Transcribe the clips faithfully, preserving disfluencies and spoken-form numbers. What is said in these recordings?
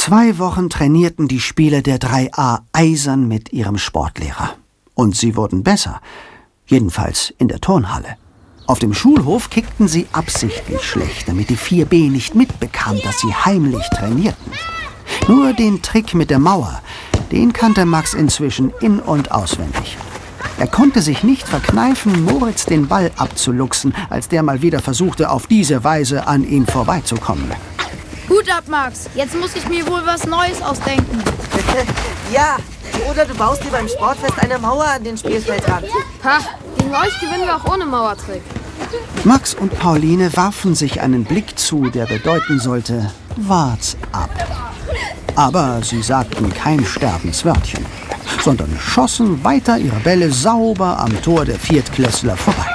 Zwei Wochen trainierten die Spieler der drei a eisern mit ihrem Sportlehrer. Und sie wurden besser. Jedenfalls in der Turnhalle. Auf dem Schulhof kickten sie absichtlich schlecht, damit die vier b nicht mitbekam, dass sie heimlich trainierten. Nur den Trick mit der Mauer, den kannte Max inzwischen in- und auswendig. Er konnte sich nicht verkneifen, Moritz den Ball abzuluxen, als der mal wieder versuchte, auf diese Weise an ihm vorbeizukommen. Gut ab, Max. Jetzt muss ich mir wohl was Neues ausdenken. Ja, oder du baust dir beim Sportfest eine Mauer an den Spielfeldrand. Ha, gegen euch gewinnen wir auch ohne Mauertrick. Max und Pauline warfen sich einen Blick zu, der bedeuten sollte, wart's ab. Aber sie sagten kein Sterbenswörtchen, sondern schossen weiter ihre Bälle sauber am Tor der Viertklässler vorbei.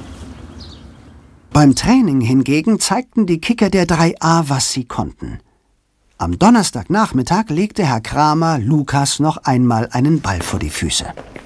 Beim Training hingegen zeigten die Kicker der drei a, was sie konnten. Am Donnerstagnachmittag legte Herr Kramer Lukas noch einmal einen Ball vor die Füße.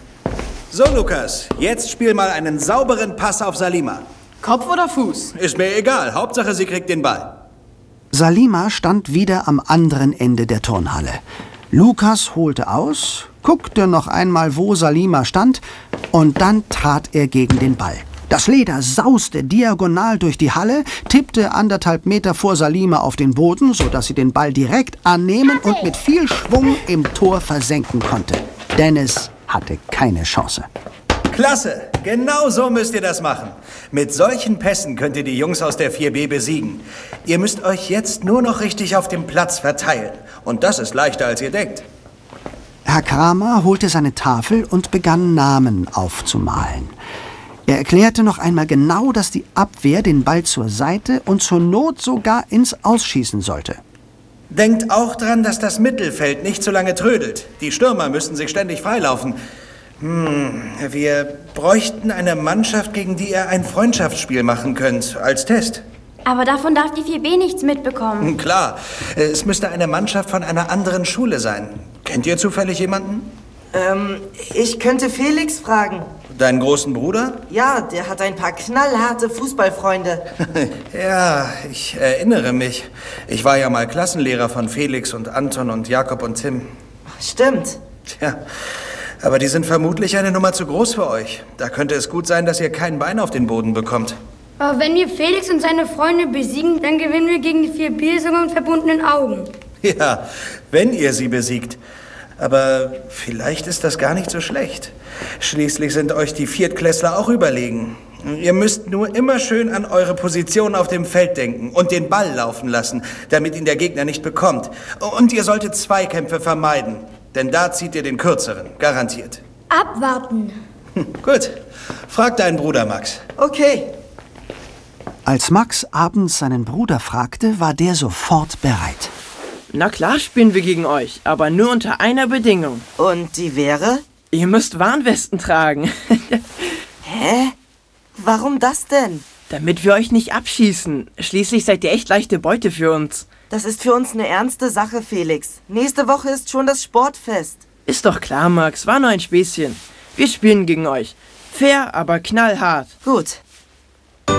So, Lukas, jetzt spiel mal einen sauberen Pass auf Salima. Kopf oder Fuß? Ist mir egal, Hauptsache sie kriegt den Ball. Salima stand wieder am anderen Ende der Turnhalle. Lukas holte aus, guckte noch einmal, wo Salima stand, und dann trat er gegen den Ball. Das Leder sauste diagonal durch die Halle, tippte anderthalb Meter vor Salima auf den Boden, sodass sie den Ball direkt annehmen und mit viel Schwung im Tor versenken konnte. Dennis hatte keine Chance. Klasse, genau so müsst ihr das machen. Mit solchen Pässen könnt ihr die Jungs aus der vier b besiegen. Ihr müsst euch jetzt nur noch richtig auf dem Platz verteilen. Und das ist leichter, als ihr denkt. Herr Kramer holte seine Tafel und begann Namen aufzumalen. Er erklärte noch einmal genau, dass die Abwehr den Ball zur Seite und zur Not sogar ins Ausschießen sollte. Denkt auch dran, dass das Mittelfeld nicht so lange trödelt. Die Stürmer müssen sich ständig freilaufen. Hm, wir bräuchten eine Mannschaft, gegen die ihr ein Freundschaftsspiel machen könnt, als Test. Aber davon darf die vier b nichts mitbekommen. Klar, es müsste eine Mannschaft von einer anderen Schule sein. Kennt ihr zufällig jemanden? Ähm, ich könnte Felix fragen. Deinen großen Bruder? Ja, der hat ein paar knallharte Fußballfreunde. Ja, ich erinnere mich. Ich war ja mal Klassenlehrer von Felix und Anton und Jakob und Tim. Stimmt. Tja, aber die sind vermutlich eine Nummer zu groß für euch. Da könnte es gut sein, dass ihr kein Bein auf den Boden bekommt. Aber wenn wir Felix und seine Freunde besiegen, dann gewinnen wir gegen die vier b sogar mit verbundenen Augen. Ja, wenn ihr sie besiegt. Aber vielleicht ist das gar nicht so schlecht. Schließlich sind euch die Viertklässler auch überlegen. Ihr müsst nur immer schön an eure Position auf dem Feld denken und den Ball laufen lassen, damit ihn der Gegner nicht bekommt. Und ihr solltet Zweikämpfe vermeiden, denn da zieht ihr den kürzeren, garantiert. Abwarten. Hm, gut, frag deinen Bruder Max. Okay. Als Max abends seinen Bruder fragte, war der sofort bereit. Na klar spielen wir gegen euch, aber nur unter einer Bedingung. Und die wäre? Ihr müsst Warnwesten tragen. Hä? Warum das denn? Damit wir euch nicht abschießen. Schließlich seid ihr echt leichte Beute für uns. Das ist für uns eine ernste Sache, Felix. Nächste Woche ist schon das Sportfest. Ist doch klar, Max. War nur ein Späßchen. Wir spielen gegen euch. Fair, aber knallhart. Gut.